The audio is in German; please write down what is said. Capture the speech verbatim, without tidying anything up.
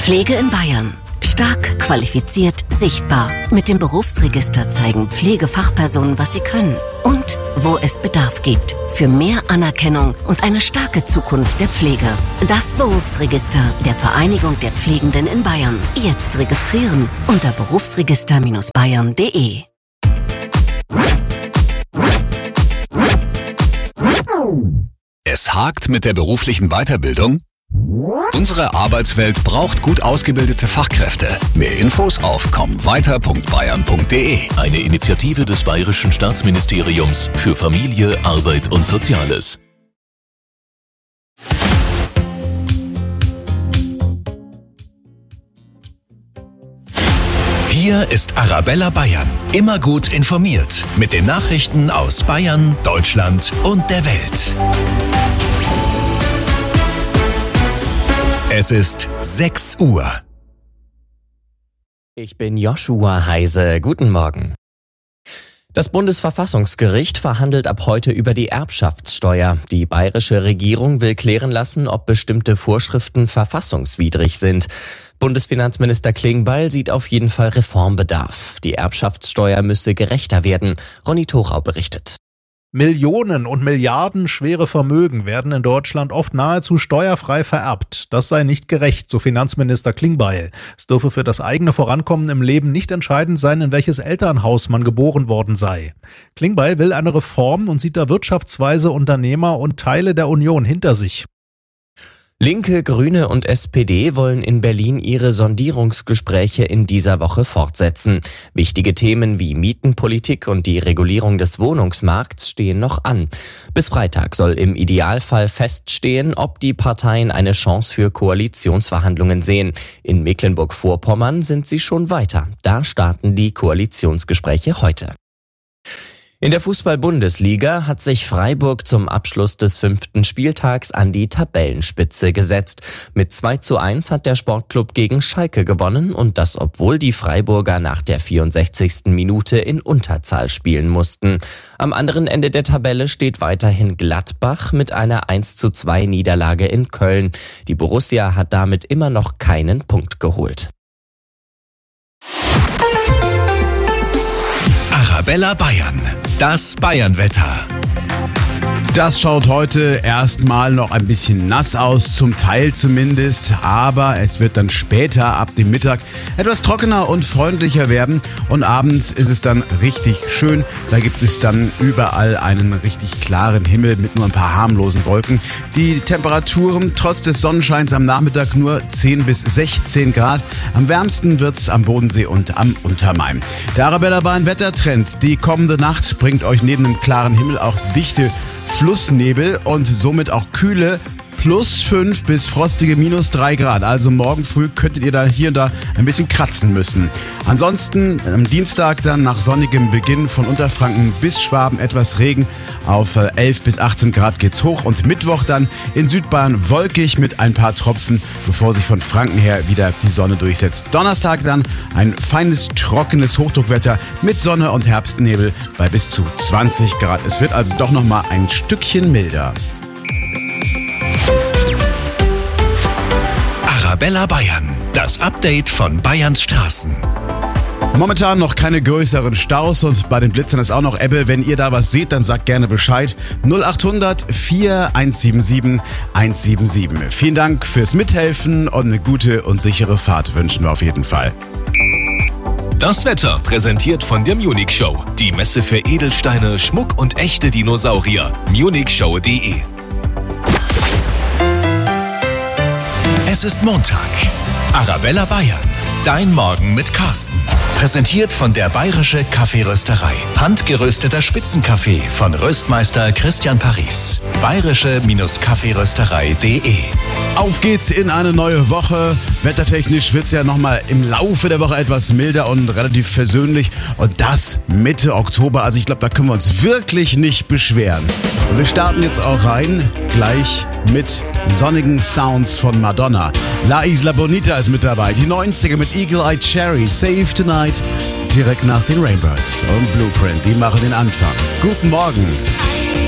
Pflege in Bayern. Stark, qualifiziert, sichtbar. Mit dem Berufsregister zeigen Pflegefachpersonen, was sie können und wo es Bedarf gibt. Für mehr Anerkennung und eine starke Zukunft der Pflege. Das Berufsregister der Vereinigung der Pflegenden in Bayern. Jetzt registrieren unter berufsregister Bindestrich bayern Punkt de. Es hakt mit der beruflichen Weiterbildung? Unsere Arbeitswelt braucht gut ausgebildete Fachkräfte. Mehr Infos auf komm weiter Punkt bayern Punkt de. Eine Initiative des Bayerischen Staatsministeriums für Familie, Arbeit und Soziales. Hier ist Arabella Bayern. Immer gut informiert mit den Nachrichten aus Bayern, Deutschland und der Welt. Es ist sechs Uhr. Ich bin Joshua Heise. Guten Morgen. Das Bundesverfassungsgericht verhandelt ab heute über die Erbschaftssteuer. Die bayerische Regierung will klären lassen, ob bestimmte Vorschriften verfassungswidrig sind. Bundesfinanzminister Klingbeil sieht auf jeden Fall Reformbedarf. Die Erbschaftssteuer müsse gerechter werden. Ronny Thorau berichtet. Millionen und Milliarden schwere Vermögen werden in Deutschland oft nahezu steuerfrei vererbt. Das sei nicht gerecht, so Finanzminister Klingbeil. Es dürfe für das eigene Vorankommen im Leben nicht entscheidend sein, in welches Elternhaus man geboren worden sei. Klingbeil will eine Reform und sieht da Wirtschaftsweise, Unternehmer und Teile der Union hinter sich. Linke, Grüne und S P D wollen in Berlin ihre Sondierungsgespräche in dieser Woche fortsetzen. Wichtige Themen wie Mietenpolitik und die Regulierung des Wohnungsmarkts stehen noch an. Bis Freitag soll im Idealfall feststehen, ob die Parteien eine Chance für Koalitionsverhandlungen sehen. In Mecklenburg-Vorpommern sind sie schon weiter. Da starten die Koalitionsgespräche heute. In der Fußball-Bundesliga hat sich Freiburg zum Abschluss des fünften Spieltags an die Tabellenspitze gesetzt. Mit zwei zu eins hat der Sportclub gegen Schalke gewonnen und das, obwohl die Freiburger nach der vierundsechzigsten Minute in Unterzahl spielen mussten. Am anderen Ende der Tabelle steht weiterhin Gladbach mit einer eins zu zwei Niederlage in Köln. Die Borussia hat damit immer noch keinen Punkt geholt. Arabella Bayern. Das Bayernwetter. Das schaut heute erstmal noch ein bisschen nass aus, zum Teil zumindest, aber es wird dann später ab dem Mittag etwas trockener und freundlicher werden und abends ist es dann richtig schön. Da gibt es dann überall einen richtig klaren Himmel mit nur ein paar harmlosen Wolken. Die Temperaturen trotz des Sonnenscheins am Nachmittag nur zehn bis sechzehn Grad. Am wärmsten wird's am Bodensee und am Untermain. Der Arabella Bayern Wettertrend. Die kommende Nacht bringt euch neben dem klaren Himmel auch dichte Flussnebel und somit auch kühle plus fünf bis frostige minus drei Grad. Also morgen früh könntet ihr da hier und da ein bisschen kratzen müssen. Ansonsten am Dienstag dann nach sonnigem Beginn von Unterfranken bis Schwaben etwas Regen. Auf elf bis achtzehn Grad geht's hoch und Mittwoch dann in Südbayern wolkig mit ein paar Tropfen, bevor sich von Franken her wieder die Sonne durchsetzt. Donnerstag dann ein feines, trockenes Hochdruckwetter mit Sonne und Herbstnebel bei bis zu zwanzig Grad. Es wird also doch noch mal ein Stückchen milder. Arabella Bayern. Das Update von Bayerns Straßen. Momentan noch keine größeren Staus und bei den Blitzern ist auch noch Ebbe. Wenn ihr da was seht, dann sagt gerne Bescheid. null achthundert vier eins sieben sieben eins sieben sieben. Vielen Dank fürs Mithelfen und eine gute und sichere Fahrt wünschen wir auf jeden Fall. Das Wetter präsentiert von der Munich Show. Die Messe für Edelsteine, Schmuck und echte Dinosaurier. munich show punkt de. Es ist Montag. Arabella Bayern. Dein Morgen mit Carsten. Präsentiert von der Bayerische Kaffeerösterei. Handgerösteter Spitzenkaffee von Röstmeister Christian Paris. bayerische-kaffeerösterei punkt de. Auf geht's in eine neue Woche. Wettertechnisch wird's ja nochmal im Laufe der Woche etwas milder und relativ versöhnlich. Und das Mitte Oktober. Also ich glaube, da können wir uns wirklich nicht beschweren. Und wir starten jetzt auch rein, gleich mit sonnigen Sounds von Madonna. La Isla Bonita ist mit dabei. Die neunziger mit Eagle Eye Cherry, Save Tonight. Direkt nach den Rainbirds und Blueprint. Die machen den Anfang. Guten Morgen.